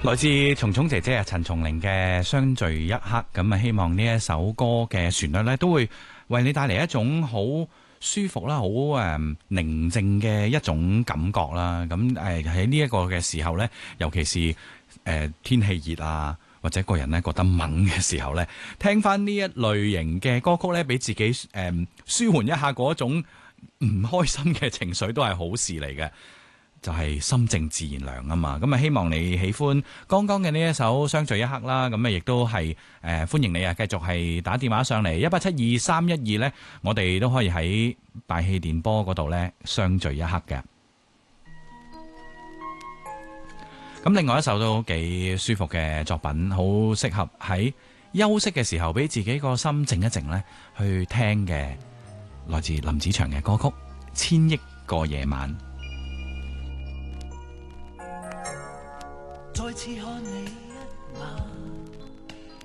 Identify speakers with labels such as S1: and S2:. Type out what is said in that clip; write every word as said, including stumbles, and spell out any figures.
S1: 來自蟲蟲姐姐啊陳松伶嘅相聚一刻，咁啊希望呢一首歌嘅旋律咧都會為你帶嚟一種好舒服啦，好誒寧靜嘅一種感覺啦。咁誒喺呢一個嘅時候咧，尤其是誒、呃、天氣熱啊，或者個人咧覺得猛嘅時候咧，聽翻呢一類型嘅歌曲咧，俾自己誒、呃、舒緩一下嗰種唔開心嘅情緒，都係好事嚟嘅。就係、是、心靜自然涼啊嘛，咁啊希望你喜歡剛剛嘅呢一首相聚一刻啦，咁啊亦都係誒、呃、歡迎你啊繼續係打電話上嚟一八七二三一二咧，我哋都可以喺大氣電波嗰度咧相聚一刻嘅。咁另外一首都幾舒服嘅作品，好適合喺休息嘅時候俾自己個心靜一靜咧去聽嘅，來自林子祥嘅歌曲《千億個夜晚》。
S2: 再次看你